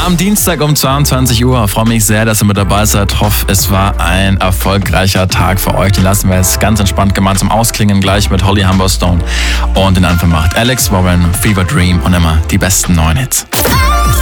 am Dienstag um 22 Uhr. Ich freue mich sehr, dass ihr mit dabei seid. Hoffe, es war ein erfolgreicher Tag für euch. Den lassen wir jetzt ganz entspannt gemeinsam ausklingen, gleich mit Holly Humberstone. Und den Anfang macht Alex Warren, Fever Dream und immer die besten neuen Hits.